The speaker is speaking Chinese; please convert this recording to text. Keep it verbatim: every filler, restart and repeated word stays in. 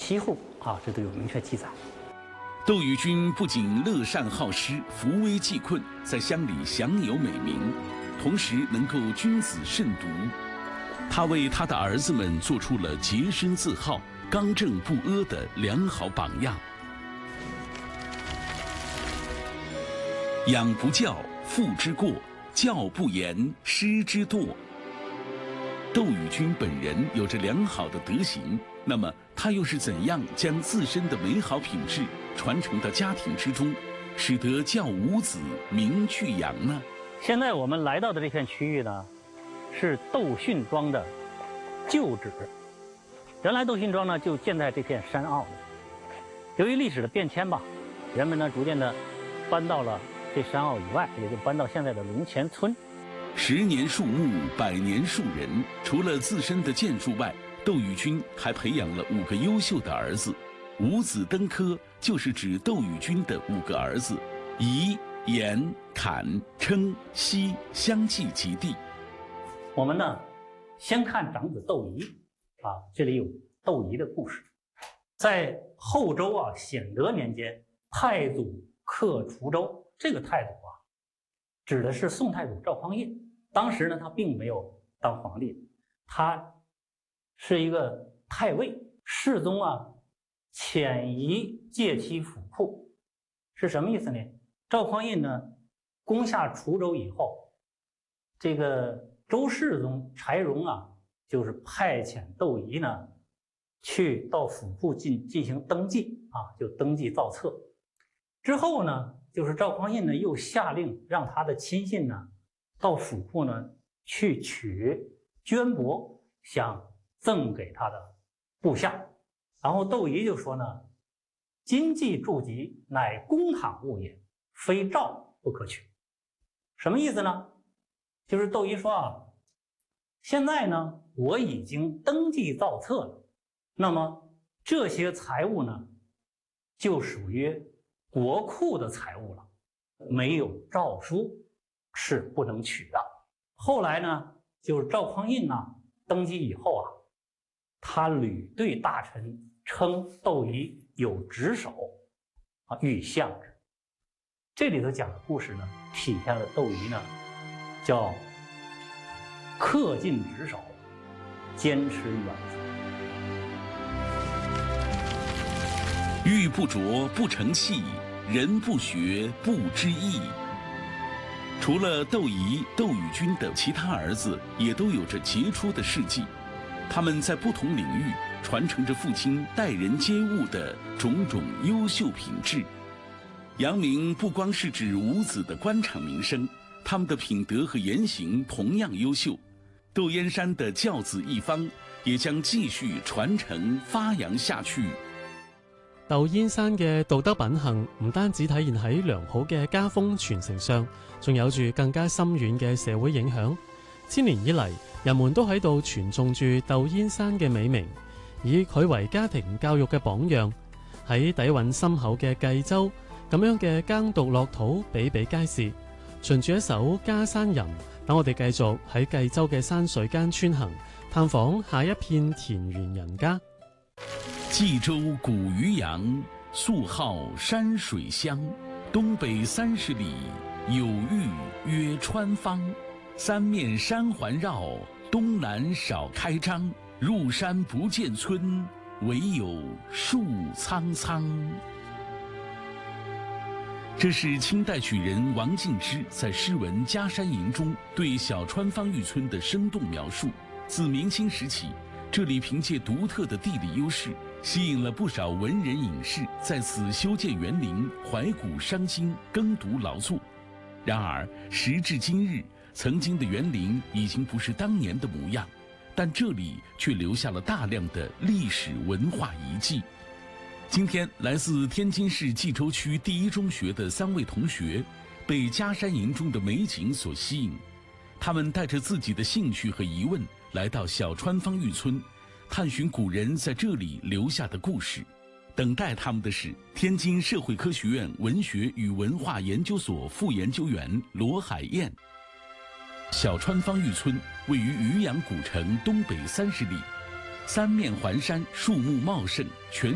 七户啊，这都有明确记载。 窦宇君不仅乐善好施、扶危济困，在乡里享有美名，同时能够君子慎独。他为他的儿子们做出了洁身自好、刚正不阿的良好榜样。养不教，父之过；教不严，师之惰。窦宇君本人有着良好的德行，那么他又是怎样将自身的美好品质传承到家庭之中，使得教五子名去扬呢？ 现在我们来到的这片区域呢，是窦训庄的旧址。原来窦训庄呢就建在这片山坳里，由于历史的变迁吧，人们呢逐渐的搬到了这山坳以外，也就搬到现在的龙前村。 十年树木，百年树人。除了自身的建树外，窦宇君还培养了五个优秀的儿子。五子登科就是指窦宇君的五个儿子仪、颜、侃、称、西相继及第。 我们呢，先看长子窦仪啊，这里有窦仪的故事。在后周啊，显德年间，太祖克滁州。这个太祖啊，指的是宋太祖赵匡胤。当时呢，他并没有当皇帝，他是一个太尉。世宗啊，遣仪借其府库，是什么意思呢？赵匡胤呢，攻下滁州以后，这个周世宗柴荣啊，就是派遣窦仪呢，去到府库进进行登记啊，就登记造册。之后呢，就是赵匡胤呢又下令让他的亲信呢到府库呢去取绢帛，想赠给他的部下。然后窦仪就说呢，今既筑基，乃公堂物也，非诏不可取。什么意思呢？就是窦仪说啊，现在呢我已经登记造册了，那么这些财物呢就属于国库的财物了，没有诏书是不能取的。后来呢，就是赵匡胤呢登基以后啊，他屡对大臣称窦仪有职守啊，欲相之。这里头讲的故事呢，体现了窦仪呢叫恪尽职守，坚持原则。 玉不琢不成器，人不学不知义。除了窦仪、窦宇君的其他儿子也都有着杰出的事迹，他们在不同领域传承着父亲待人接物的种种优秀品质。扬名不光是指五子的官场名声，他们的品德和言行同样優秀。窦燕山的教子一方也將繼續傳承發揚下去。 竇燕山嘅道德品行唔單止體現喺良好嘅家風傳承上，仲有住更加深遠嘅社會影響。千年以嚟，人們都喺度傳頌住竇燕山嘅美名，以佢為家庭教育嘅榜樣。喺底蘊深厚嘅冀州，咁樣嘅耕讀樂土比比皆是。循住一首《家山吟》，等我哋繼續喺冀州嘅山水間穿行，探訪下一片田園人家。 冀州古漁陽，素號山水鄉。東北三十里，有域曰川芳。三面山環繞，東南少開張。入山不見村，唯有樹蒼蒼。这是清代曲人王敬之在诗文《家山吟》中对小川芳峪村的生动描述。自明清时起，这里凭借独特的地理优势，吸引了不少文人隐士在此修建园林、怀古伤今、耕读劳作。然而，时至今日，曾经的园林已经不是当年的模样，但这里却留下了大量的历史文化遗迹。今天，来自天津市蓟州区第一中学的三位同学，被《家山吟》中的美景所吸引。他们带着自己的兴趣和疑问，来到小川芳峪村，探寻古人在这里留下的故事。等待他们的是天津社会科学院文学与文化研究所副研究员罗海燕。小川芳峪村位于渔阳古城东北三十里，三面环山，树木茂盛，全